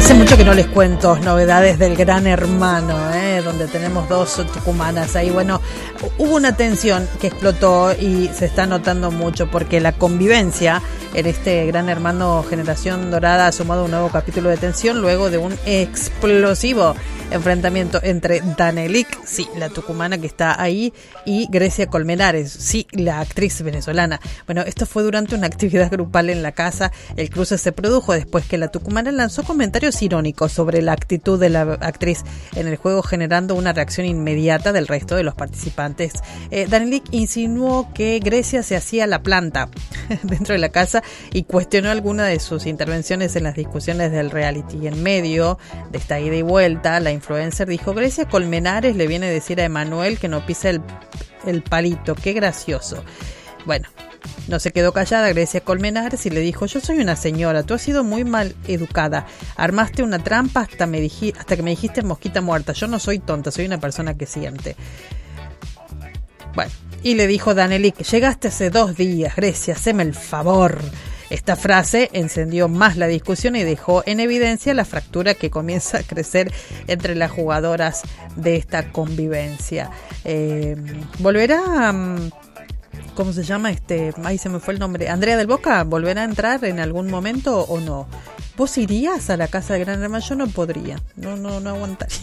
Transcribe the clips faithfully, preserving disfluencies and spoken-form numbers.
Hace mucho que no les cuento novedades del Gran Hermano, ¿eh? Donde tenemos dos tucumanas ahí. Bueno, hubo una tensión que explotó y se está notando mucho porque la convivencia en este Gran Hermano Generación Dorada ha sumado un nuevo capítulo de tensión luego de un explosivo enfrentamiento entre Danelik, sí, la tucumana que está ahí, y Grecia Colmenares, sí, la actriz venezolana. Bueno, esto fue durante una actividad grupal en la casa. El cruce se produjo después que la tucumana lanzó comentarios irónicos sobre la actitud de la actriz en el juego, generando una reacción inmediata del resto de los participantes. Eh, Danelik insinuó que Grecia se hacía la planta dentro de la casa y cuestionó alguna de sus intervenciones en las discusiones del reality. En medio de esta ida y vuelta, la influencer dijo: Grecia Colmenares le viene a decir a Emanuel que no pisa el, el palito, qué gracioso. Bueno, no se quedó callada Grecia Colmenares y le dijo: yo soy una señora, tú has sido muy mal educada, armaste una trampa hasta, me dij- hasta que me dijiste mosquita muerta, yo no soy tonta, soy una persona que siente. Bueno, y le dijo Danelik: llegaste hace dos días, Grecia, haceme el favor. Esta frase encendió más la discusión y dejó en evidencia la fractura que comienza a crecer entre las jugadoras de esta convivencia. Eh, ¿Volverá, cómo se llama este? Ahí se me fue el nombre. Andrea del Boca, ¿volverá a entrar en algún momento o no? ¿Vos irías a la casa de Gran Hermano? Yo no podría, no, no, no aguantaría.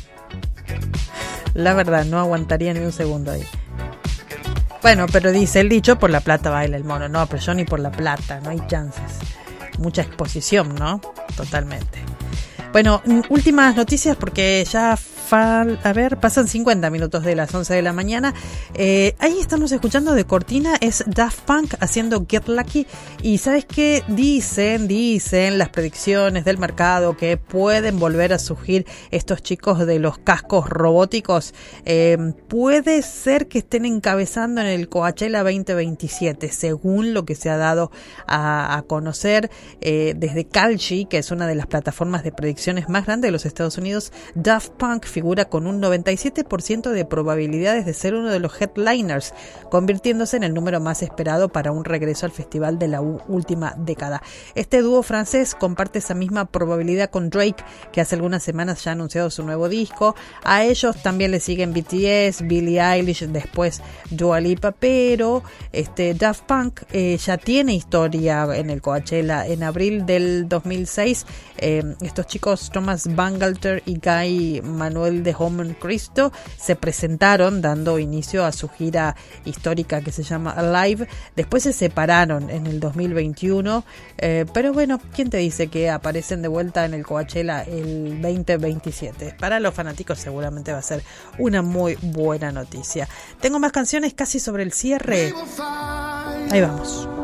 La verdad, no aguantaría ni un segundo ahí. Bueno, pero dice el dicho, por la plata baila el mono. No, pero yo ni por la plata, no hay chances. Mucha exposición, ¿no? Totalmente. Bueno, últimas noticias porque ya fal, a ver, pasan cincuenta minutos de las once de la mañana. Eh, ahí estamos escuchando de cortina, es Daft Punk haciendo Get Lucky. Y ¿sabes qué? Dicen, dicen las predicciones del mercado que pueden volver a surgir estos chicos de los cascos robóticos. Eh, puede ser que estén encabezando en el Coachella veinte veintisiete, según lo que se ha dado a, a conocer eh, desde Calci, que es una de las plataformas de predicciones más grandes de los Estados Unidos. Daft Punk figura con un noventa y siete por ciento de probabilidades de ser uno de los headliners, convirtiéndose en el número más esperado para un regreso al festival de la u- última década. Este dúo francés comparte esa misma probabilidad con Drake, que hace algunas semanas ya ha anunciado su nuevo disco. A ellos también le siguen B T S, Billie Eilish, después Dua Lipa, pero este Daft Punk eh, ya tiene historia en el Coachella. En abril del dos mil seis, eh, estos chicos Thomas Bangalter y Guy Manuel de Homem Cristo se presentaron dando inicio a su gira histórica que se llama Alive. Después se separaron en el dos mil veintiuno, eh, pero bueno, ¿quién te dice que aparecen de vuelta en el Coachella el veinte veintisiete? Para los fanáticos seguramente va a ser una muy buena noticia. Tengo más canciones casi sobre el cierre. Ahí vamos.